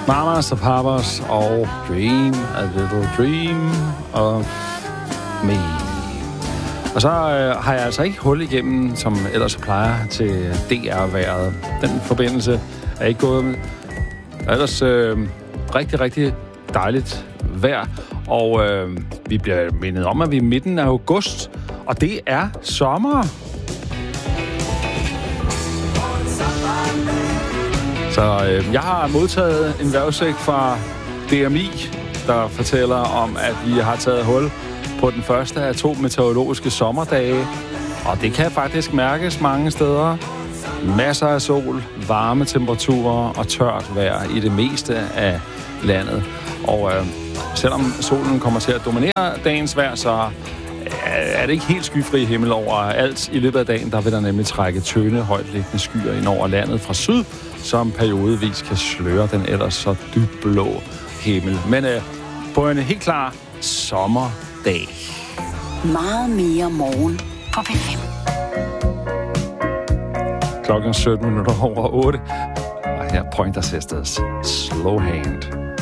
Mamas og Papas og Dream a Little Dream of Me. Og så har jeg altså ikke hul igennem, som ellers plejer, til DR-vejret. Den forbindelse er ikke gået med. Ellers rigtig, rigtig dejligt vejr. Og vi bliver mindet om, at vi er midten af august, og det er sommer. Så jeg har modtaget en vejrudsigt fra DMI, der fortæller om, at vi har taget hul på den første af 2 meteorologiske sommerdage. Og det kan faktisk mærkes mange steder. Masser af sol, varme temperaturer og tørt vejr i det meste af landet. Og selvom solen kommer til at dominere dagens vejr, så er det ikke helt skyfri himmel over alt. I løbet af dagen, der vil der nemlig trække tynde, højtliggende skyer ind over landet fra syd, som periodevis kan sløre den ellers så dybblå himmel. Men på en helt klar sommerdag. Meget mere morgen på P5. Klokken 17 minutter over 8. Og her Pointer Sisters. Slow Hand.